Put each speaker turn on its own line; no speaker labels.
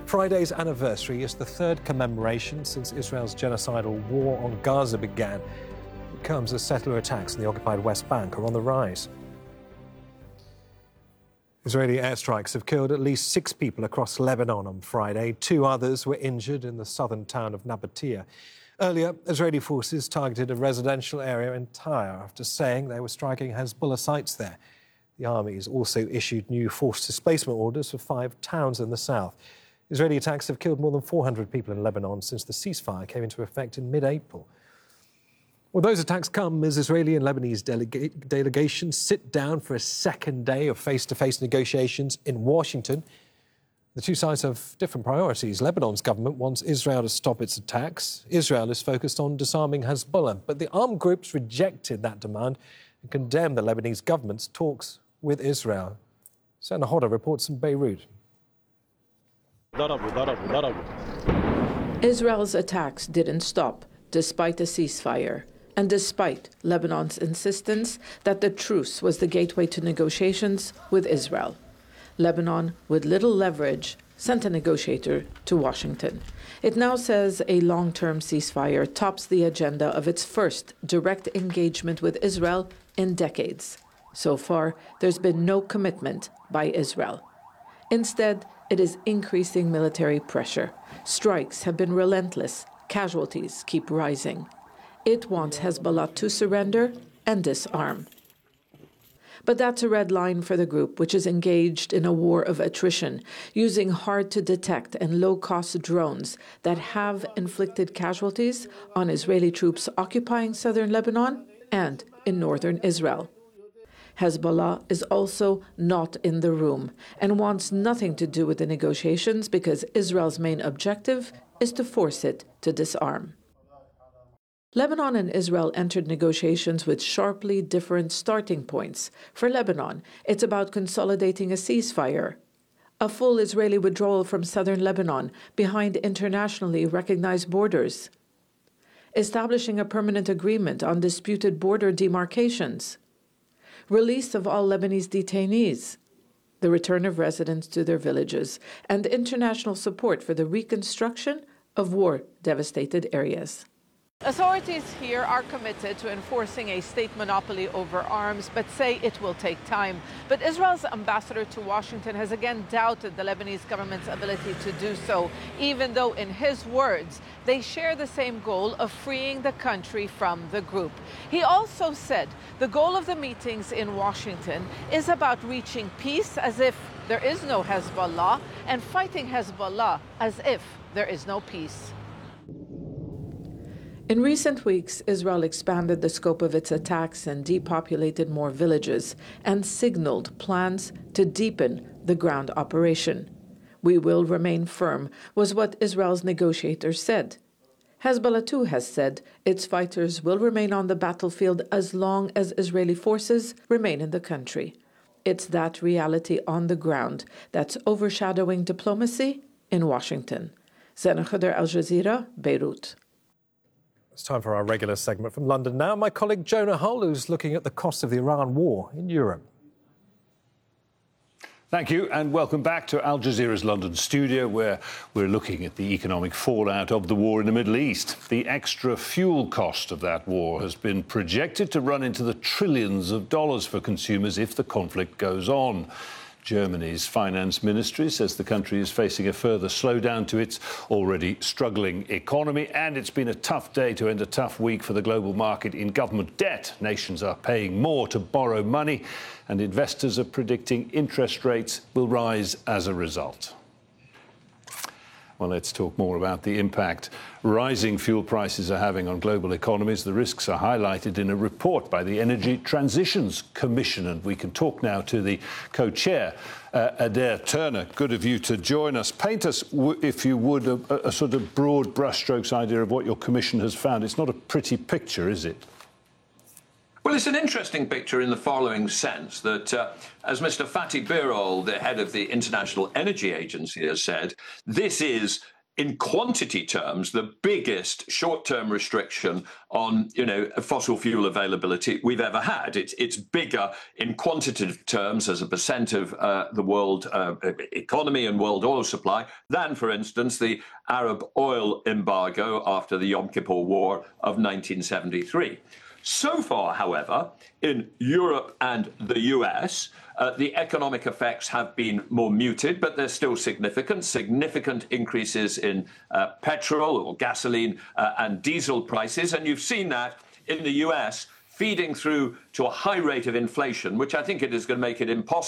Friday's anniversary is the third commemoration since Israel's genocidal war on Gaza began. It comes as settler attacks in the occupied West Bank are on the rise. Israeli airstrikes have killed at least 6 people across Lebanon on Friday. 2 others were injured in the southern town of Nabatea. Earlier, Israeli forces targeted a residential area in Tyre after saying they were striking Hezbollah sites there. The army has also issued new forced displacement orders for 5 towns in the south. Israeli attacks have killed more than 400 people in Lebanon since the ceasefire came into effect in mid-April. Well, those attacks come as Israeli and Lebanese delegations sit down for a second day of face-to-face negotiations in Washington. The two sides have different priorities. Lebanon's government wants Israel to stop its attacks. Israel is focused on disarming Hezbollah, but the armed groups rejected that demand and condemned the Lebanese government's talks with Israel. Sana Hoda reports from Beirut.
Israel's attacks didn't stop, despite the ceasefire, and despite Lebanon's insistence that the truce was the gateway to negotiations with Israel. Lebanon, with little leverage, sent a negotiator to Washington. It now says a long-term ceasefire tops the agenda of its first direct engagement with Israel in decades. So far, there's been no commitment by Israel. Instead, it is increasing military pressure. Strikes have been relentless. Casualties keep rising. It wants Hezbollah to surrender and disarm. But that's a red line for the group, which is engaged in a war of attrition, using hard-to-detect and low-cost drones that have inflicted casualties on Israeli troops occupying southern Lebanon and in northern Israel. Hezbollah is also not in the room and wants nothing to do with the negotiations because Israel's main objective is to force it to disarm. Lebanon and Israel entered negotiations with sharply different starting points. For Lebanon, it's about consolidating a ceasefire, a full Israeli withdrawal from southern Lebanon behind internationally recognized borders, establishing a permanent agreement on disputed border demarcations, release of all Lebanese detainees, the return of residents to their villages, and international support for the reconstruction of war-devastated areas.
Authorities here are committed to enforcing a state monopoly over arms, but say it will take time. But Israel's ambassador to Washington has again doubted the Lebanese government's ability to do so, even though, in his words, they share the same goal of freeing the country from the group. He also said the goal of the meetings in Washington is about reaching peace as if there is no Hezbollah and fighting Hezbollah as if there is no peace.
In recent weeks, Israel expanded the scope of its attacks and depopulated more villages and signaled plans to deepen the ground operation. "We will remain firm," was what Israel's negotiators said. Hezbollah too has said its fighters will remain on the battlefield as long as Israeli forces remain in the country. It's that reality on the ground that's overshadowing diplomacy in Washington. Sana Hoda, Al Jazeera, Beirut.
It's time for our regular segment from London now. My colleague Jonah Hull, who's looking at the cost of the Iran war in Europe.
Thank you, and welcome back to Al Jazeera's London studio, where we're looking at the economic fallout of the war in the Middle East. The extra fuel cost of that war has been projected to run into the trillions of dollars for consumers if the conflict goes on. Germany's finance ministry says the country is facing a further slowdown to its already struggling economy, and it's been a tough day to end a tough week for the global market in government debt. Nations are paying more to borrow money, and investors are predicting interest rates will rise as a result. Well, let's talk more about the impact rising fuel prices are having on global economies. The risks are highlighted in a report by the Energy Transitions Commission. And we can talk now to the co-chair, Adair Turner. Good of you to join us. Paint us, if you would, a sort of broad brushstrokes idea of what your commission has found. It's not a pretty picture, is it?
Well, it's an interesting picture in the following sense that, as Mr. Fatih Birol, the head of the International Energy Agency, has said, this is in quantity terms, the biggest short-term restriction on, fossil fuel availability we've ever had. It's bigger in quantitative terms as a percent of the world economy and world oil supply than, for instance, the Arab oil embargo after the Yom Kippur War of 1973. So far, however, in Europe and the US, the economic effects have been more muted, but they're still significant increases in petrol or gasoline and diesel prices. And you've seen that in the US feeding through to a high rate of inflation, which I think it is going to make it impossible